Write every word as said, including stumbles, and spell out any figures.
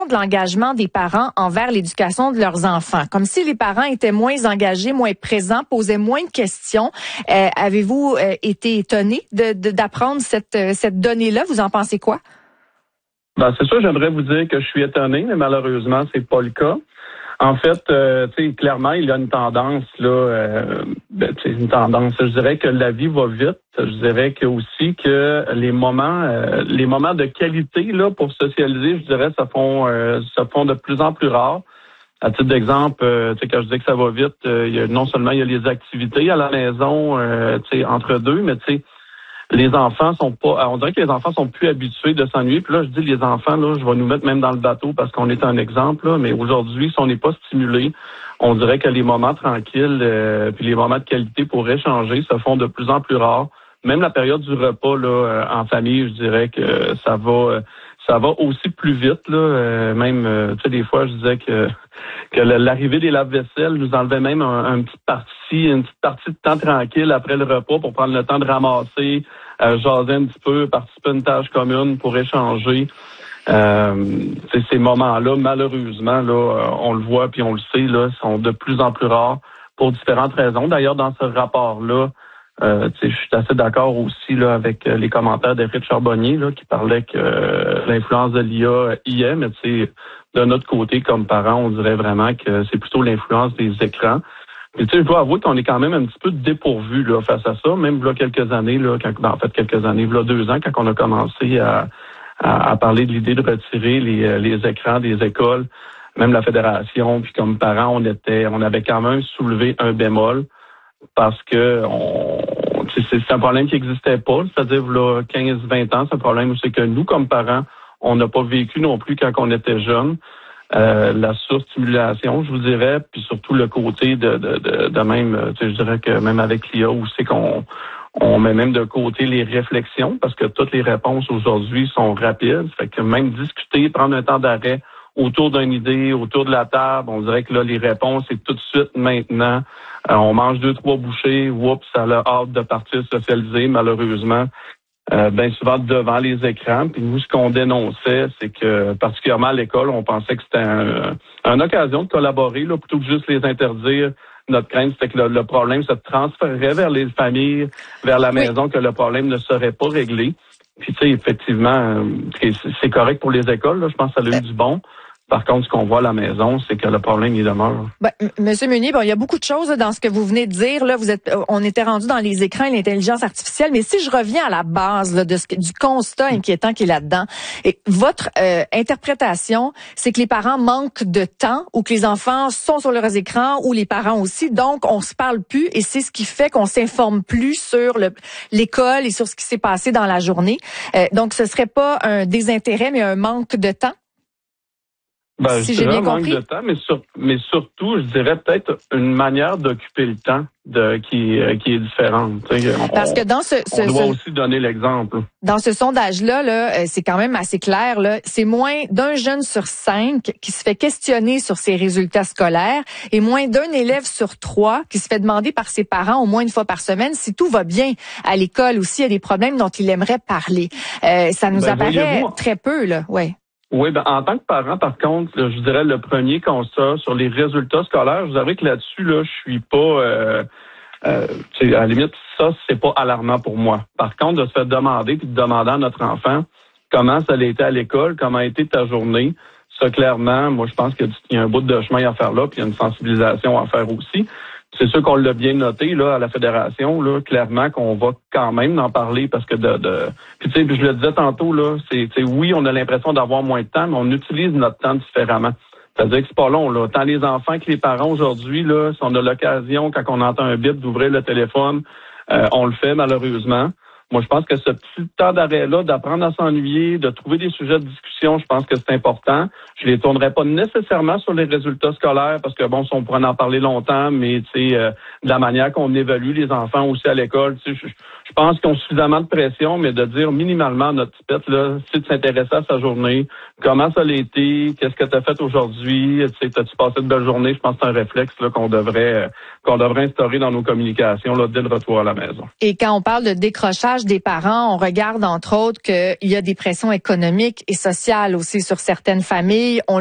de l'engagement des parents envers l'éducation de leurs enfants. Comme si les parents étaient moins engagés, moins présents, posaient moins de questions. Euh, avez-vous euh, été étonné de, de, d'apprendre cette, cette donnée-là? Vous en pensez quoi? Ben, c'est sûr, j'aimerais vous dire que je suis étonné, mais malheureusement, c'est pas le cas. En fait, euh, tu sais, clairement, il y a une tendance, là, euh, ben, tu sais, une tendance. Je dirais que la vie va vite. Je dirais que aussi que les moments, euh, les moments de qualité, là, pour socialiser, je dirais, ça font, euh, ça font de plus en plus rares. À titre d'exemple, euh, tu sais, quand je dis que ça va vite, euh, il y a, non seulement il y a les activités à la maison, euh, tu sais, entre deux, mais tu sais, les enfants sont pas, on dirait que les enfants sont plus habitués de s'ennuyer. Puis là, je dis les enfants, là, je vais nous mettre même dans le bateau parce qu'on est un exemple, là, mais aujourd'hui, si on n'est pas stimulé, on dirait que les moments tranquilles euh, puis les moments de qualité pour échanger se font de plus en plus rares. Même la période du repas là, euh, en famille, je dirais que ça va euh, ça va aussi plus vite. Là, euh, même, euh, tu sais, des fois, je disais que que l'arrivée des lave-vaisselle nous enlevait même un, un petit parti, une petite partie de temps tranquille après le repas pour prendre le temps de ramasser, euh, jaser un petit peu, participer à une tâche commune pour échanger. Euh, ces moments-là, malheureusement, là, on le voit puis on le sait, là, sont de plus en plus rares pour différentes raisons. D'ailleurs, dans ce rapport-là, euh, je suis assez d'accord aussi là avec les commentaires d'Éric Charbonnier là, qui parlait que euh, l'influence de l'I A y est, mais tu sais, de notre côté, comme parents, on dirait vraiment que c'est plutôt l'influence des écrans. Puis tu sais, je dois avouer qu'on est quand même un petit peu dépourvu là face à ça, même il y a quelques années, là, quand, ben, en fait quelques années, il y a deux ans, quand on a commencé à, à, à parler de l'idée de retirer les, les écrans des écoles, même la fédération, puis comme parents, on était, on avait quand même soulevé un bémol. Parce que on, c'est un problème qui n'existait pas, c'est-à-dire là, quinze vingt ans, c'est un problème où c'est que nous, comme parents, on n'a pas vécu non plus quand on était jeunes. Euh, la surstimulation, je vous dirais, puis surtout le côté de, de, de, de même, je dirais que même avec l'I A, où c'est qu'on on met même de côté les réflexions, parce que toutes les réponses aujourd'hui sont rapides. Fait que même discuter, prendre un temps d'arrêt autour d'une idée, autour de la table, on dirait que là, les réponses, c'est tout de suite maintenant. Euh, on mange deux, trois bouchées, oups, ça a hâte de partir socialiser, malheureusement. Euh, bien souvent devant les écrans. Puis nous, ce qu'on dénonçait, c'est que, particulièrement à l'école, on pensait que c'était un, une occasion de collaborer, là, plutôt que juste les interdire. Notre crainte, c'était que le, le problème se transférerait vers les familles, vers la maison, que le problème ne serait pas réglé. Puis, tu sais, effectivement, c'est correct pour les écoles, là, je pense que ça a eu du bon. Par contre, ce qu'on voit à la maison, c'est que le problème, il demeure. Ben, Monsieur Meunier, bon, il y a beaucoup de choses dans ce que vous venez de dire. Là, vous êtes, on était rendu dans les écrans et l'intelligence artificielle, mais si je reviens à la base là, de ce, du constat inquiétant qui est là-dedans, et votre euh, interprétation, c'est que les parents manquent de temps ou que les enfants sont sur leurs écrans ou les parents aussi, donc on se parle plus et c'est ce qui fait qu'on s'informe plus sur le, l'école et sur ce qui s'est passé dans la journée. Euh, donc, ce serait pas un désintérêt, mais un manque de temps? Ben, si je j'ai dirais bien un compris. manque de temps, mais, sur, mais surtout, je dirais peut-être une manière d'occuper le temps de, qui, euh, qui est différente. On, Parce que dans ce, ce on doit ce, aussi donner l'exemple. Dans ce sondage-là, là, c'est quand même assez clair. Là, c'est moins d'un jeune sur cinq qui se fait questionner sur ses résultats scolaires et moins d'un élève sur trois qui se fait demander par ses parents au moins une fois par semaine si tout va bien à l'école ou s'il y a des problèmes dont il aimerait parler. Euh, ça nous Ben, apparaît très peu, là. Ouais. Oui, ben en tant que parent, par contre, je dirais le premier constat sur les résultats scolaires, je vous avoue que là-dessus, là, je suis pas euh, euh, à la limite, ça, c'est pas alarmant pour moi. Par contre, de se faire demander puis de demander à notre enfant comment ça a été à l'école, comment a été ta journée, ça clairement, moi je pense qu'il y a un bout de chemin à faire là, puis il y a une sensibilisation à faire aussi. C'est sûr qu'on l'a bien noté là à la fédération, là, clairement qu'on va quand même en parler parce que de, de... puis tu sais, je le disais tantôt là, c'est, c'est oui, on a l'impression d'avoir moins de temps, mais on utilise notre temps différemment. C'est-à-dire que c'est pas long là. Tant les enfants que les parents aujourd'hui là, si on a l'occasion quand on entend un bip d'ouvrir le téléphone, euh, on le fait malheureusement. Moi, je pense que ce petit temps d'arrêt-là, d'apprendre à s'ennuyer, de trouver des sujets de discussion, je pense que c'est important. Je les tournerai pas nécessairement sur les résultats scolaires parce que, bon, on pourrait en parler longtemps, mais, tu sais, euh, de la manière qu'on évalue les enfants aussi à l'école, tu sais, je, je pense qu'ils ont suffisamment de pression, mais de dire minimalement à notre petite, là, c'est de s'intéresser à sa journée, comment ça a été, qu'est-ce que tu as fait aujourd'hui, tu sais, as-tu passé de belles journées? Je pense que c'est un réflexe là, qu'on devrait, euh, qu'on devrait instaurer dans nos communications là, dès le retour à la maison. Et quand on parle de décrochage, témoignages des parents, on regarde entre autres qu'il y a des pressions économiques et sociales aussi sur certaines familles. On